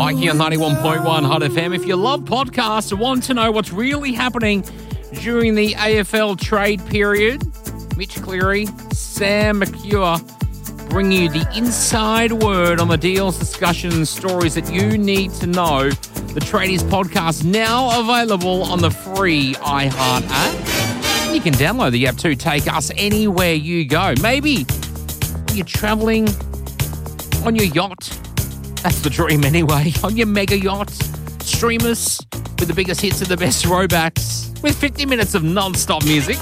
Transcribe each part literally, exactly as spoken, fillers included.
Mikey on ninety-one point one Hot F M. If you love podcasts and want to know what's really happening during the A F L trade period, Mitch Cleary, Sam McCure bring you the inside word on the deals, discussions, stories that you need to know. The Tradies podcast now available on the free iHeart app. You can download the app too. Take us anywhere you go. Maybe you're traveling on your yacht. That's the dream anyway. On your mega yacht. Stream us with the biggest hits and the best throwbacks with fifty minutes of non-stop music.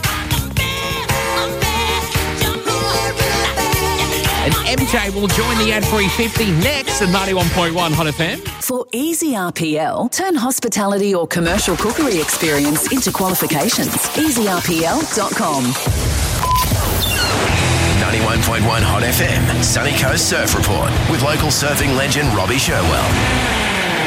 And M J will join the ad-free fifty next at ninety-one point one Hot F M. For easy R P L, turn hospitality or commercial cookery experience into qualifications. easy r p l dot com. ninety-one point one Hot F M, Sunny Coast Surf Report with local surfing legend Robbie Sherwell.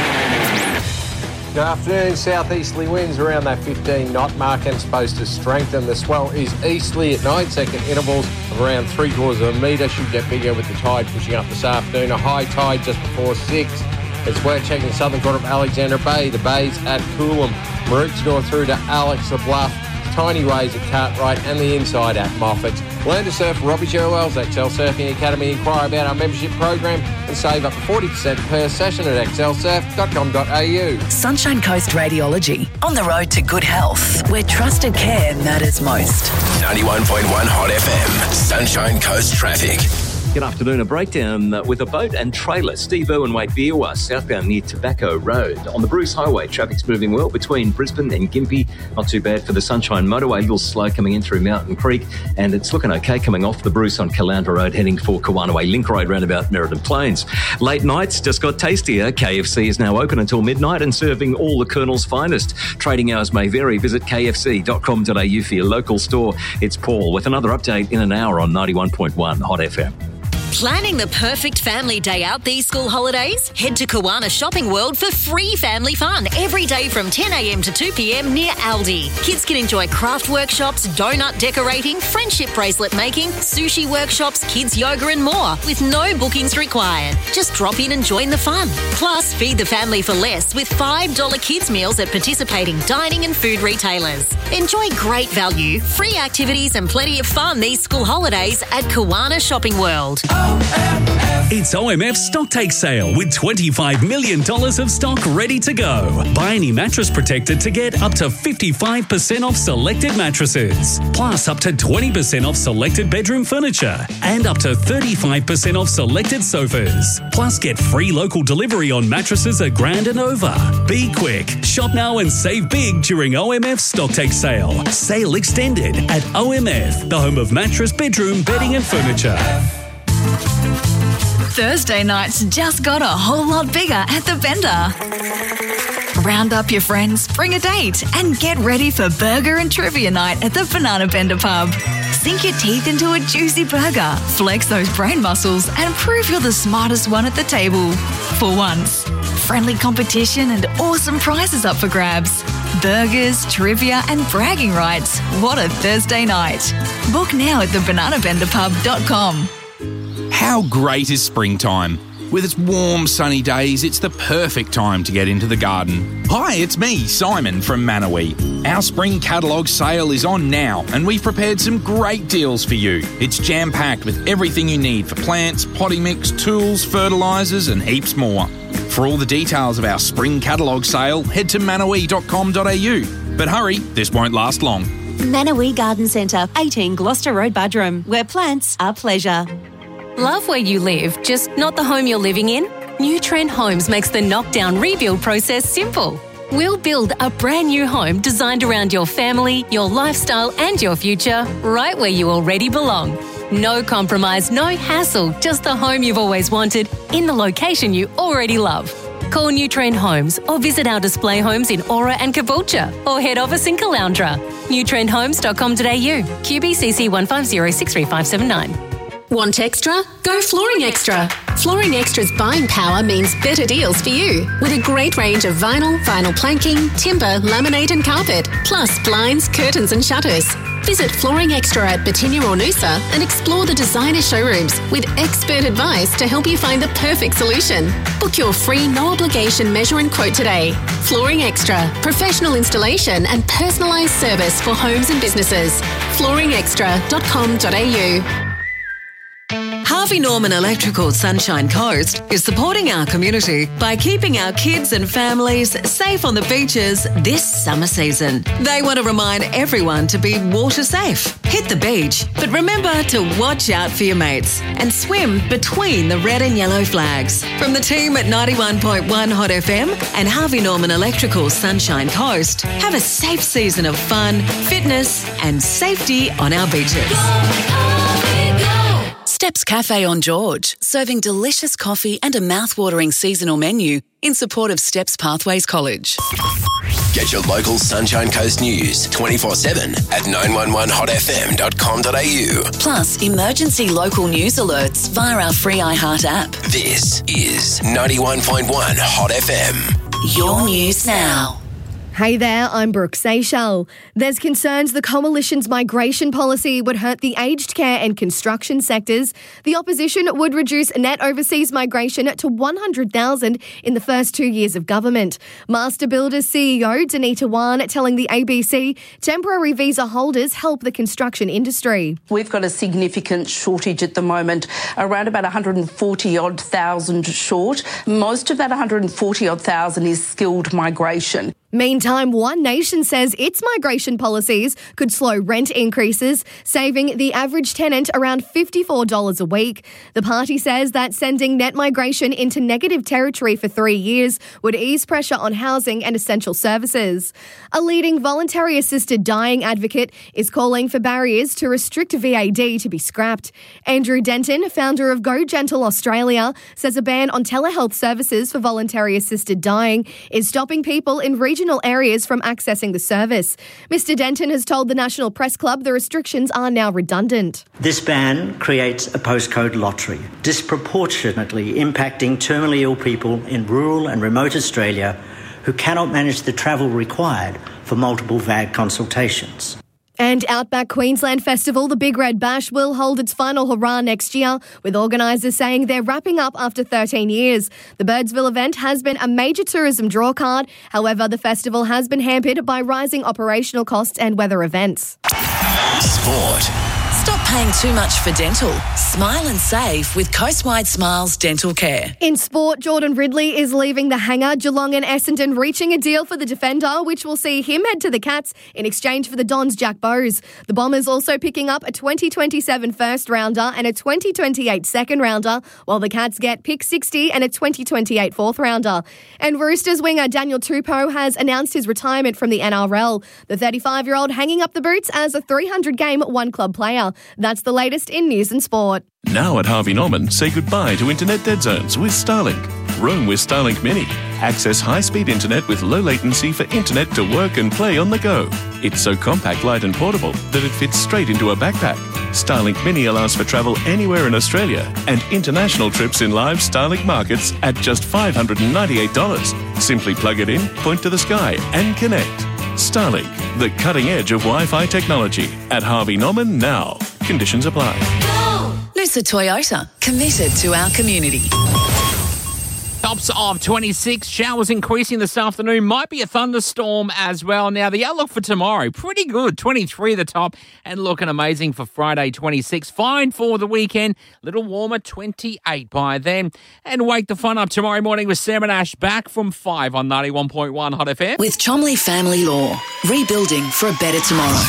Good afternoon. Southeasterly winds around that fifteen knot mark and supposed to strengthen. The swell is easterly at nine second intervals of around three quarters of a metre. Should get bigger with the tide pushing up this afternoon. A high tide just before six. It's worth checking the southern quarter of Alexandra Bay. The bays at Coolum, Maroochydore through to Alex the Bluff, tiny waves at Cartwright and the inside at Moffat. Learn to surf Robbie Sherwell's X L Surfing Academy. Inquire about our membership program and save up to forty percent per session at x l surf dot com dot a u. Sunshine Coast Radiology. On the road to good health, where trusted care matters most. ninety-one point one Hot F M, Sunshine Coast Traffic. Good afternoon. A breakdown uh, with a boat and trailer. Steve Irwin Way, Beerwah, southbound near Tobacco Road. On the Bruce Highway, traffic's moving well between Brisbane and Gympie. Not too bad for the Sunshine Motorway. A little slow coming in through Mountain Creek. And it's looking okay coming off the Bruce on Caloundra Road, heading for Kawanaway Link Road roundabout Merredin Plains. Late nights just got tastier. K F C is now open until midnight and serving all the Colonel's finest. Trading hours may vary. Visit k f c dot com dot a u for your local store. It's Paul with another update in an hour on ninety-one point one Hot F M. Planning the perfect family day out these school holidays? Head to Kawana Shopping World for free family fun every day from ten a m to two p m near Aldi. Kids can enjoy craft workshops, donut decorating, friendship bracelet making, sushi workshops, kids yoga and more with no bookings required. Just drop in and join the fun. Plus, feed the family for less with five dollars kids meals at participating dining and food retailers. Enjoy great value, free activities and plenty of fun these school holidays at Kawana Shopping World. It's O M F Stock Take Sale with twenty-five million dollars of stock ready to go. Buy any mattress protector to get up to fifty-five percent off selected mattresses, plus up to twenty percent off selected bedroom furniture and up to thirty-five percent off selected sofas. Plus get free local delivery on mattresses a grand and over. Be quick. Shop now and save big during O M F Stock Take Sale. Sale extended at O M F, the home of mattress, bedroom, bedding and furniture. Thursday nights just got a whole lot bigger at the Bender. Round up your friends, bring a date, and get ready for burger and trivia night at the Banana Bender pub. Sink your teeth into a juicy burger, flex those brain muscles, and prove you're the smartest one at the table. For once, friendly competition and awesome prizes up for grabs. Burgers, trivia, and bragging rights. What a Thursday night. Book now at the banana bender pub dot com. How great is springtime? With its warm, sunny days, it's the perfect time to get into the garden. Hi, it's me, Simon from Manawee. Our spring catalogue sale is on now, and we've prepared some great deals for you. It's jam-packed with everything you need for plants, potting mix, tools, fertilisers, and heaps more. For all the details of our spring catalogue sale, head to manawee dot com dot a u. But hurry, this won't last long. Manawee Garden Centre, eighteen Gloucester Road, Buderim, where plants are pleasure. Love where you live, just not the home you're living in? New Trend Homes makes the knockdown rebuild process simple. We'll build a brand new home designed around your family, your lifestyle and your future, right where you already belong. No compromise, no hassle, just the home you've always wanted in the location you already love. Call New Trend Homes or visit our display homes in Aura and Caboolture or head office in Caloundra. new trend homes dot com dot a u. Q B C C one five zero six three five seven nine. Want extra? Go Flooring Extra. Flooring Extra's buying power means better deals for you. With a great range of vinyl, vinyl planking, timber, laminate and carpet, plus blinds, curtains and shutters. Visit Flooring Extra at Batinia or Noosa and explore the designer showrooms with expert advice to help you find the perfect solution. Book your free no-obligation measure and quote today. Flooring Extra, professional installation and personalised service for homes and businesses. flooring extra dot com dot a u. Harvey Norman Electrical Sunshine Coast is supporting our community by keeping our kids and families safe on the beaches this summer season. They want to remind everyone to be water safe. Hit the beach, but remember to watch out for your mates and swim between the red and yellow flags. From the team at ninety-one point one Hot F M and Harvey Norman Electrical Sunshine Coast, have a safe season of fun, fitness and safety on our beaches. Steps Cafe on George, serving delicious coffee and a mouth-watering seasonal menu in support of Steps Pathways College. Get your local Sunshine Coast news twenty-four seven at nine one one hot f m dot com dot a u. Plus, emergency local news alerts via our free iHeart app. This is ninety-one point one Hot F M. Your news now. Hey there, I'm Brooke Seychelles. There's concerns the Coalition's migration policy would hurt the aged care and construction sectors. The opposition would reduce net overseas migration to one hundred thousand in the first two years of government. Master Builders C E O Danita Wan telling the A B C temporary visa holders help the construction industry. We've got a significant shortage at the moment, around about one hundred forty odd thousand short. Most of that one hundred forty odd thousand is skilled migration. Meantime, One Nation says its migration policies could slow rent increases, saving the average tenant around fifty-four dollars a week. The party says that sending net migration into negative territory for three years would ease pressure on housing and essential services. A leading voluntary assisted dying advocate is calling for barriers to restrict V A D to be scrapped. Andrew Denton, founder of Go Gentle Australia, says a ban on telehealth services for voluntary assisted dying is stopping people in regional areas from accessing the service. Mister Denton has told the National Press Club the restrictions are now redundant. This ban creates a postcode lottery, disproportionately impacting terminally ill people in rural and remote Australia who cannot manage the travel required for multiple V A D consultations. And Outback Queensland Festival, the Big Red Bash, will hold its final hurrah next year, with organisers saying they're wrapping up after thirteen years. The Birdsville event has been a major tourism drawcard. However, the festival has been hampered by rising operational costs and weather events. Sport. Stop paying too much for dental. Smile and save with Coastwide Smiles Dental Care. In sport, Jordan Ridley is leaving the hangar. Geelong and Essendon reaching a deal for the defender, which will see him head to the Cats in exchange for the Dons' Jack Bowes. The Bombers also picking up a twenty twenty-seven first rounder and a twenty twenty-eight second rounder, while the Cats get pick sixty and a twenty twenty-eight fourth rounder. And Roosters winger Daniel Tupou has announced his retirement from the N R L. The thirty-five-year-old hanging up the boots as a three hundred game one-club player. That's the latest in news and sport. Now at Harvey Norman, say goodbye to internet dead zones with Starlink. Roam with Starlink Mini. Access high-speed internet with low latency for internet to work and play on the go. It's so compact, light and portable that it fits straight into a backpack. Starlink Mini allows for travel anywhere in Australia and international trips in live Starlink markets at just five hundred ninety-eight dollars. Simply plug it in, point to the sky and connect. Starlink, the cutting edge of Wi-Fi technology. At Harvey Norman now. Conditions apply. Noosa Toyota, committed to our community. Tops of twenty-six, showers increasing this afternoon, might be a thunderstorm as well. Now, the outlook for tomorrow, pretty good, twenty-three the top, and looking amazing for Friday, twenty-six. Fine for the weekend, little warmer, twenty-eight by then. And wake the fun up tomorrow morning with Sam and Ash back from five on ninety-one point one Hot F M. With Chomley Family Law, rebuilding for a better tomorrow.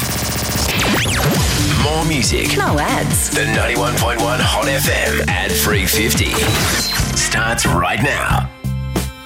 More music. No ads. The ninety-one point one Hot F M ad-free fifty starts right now.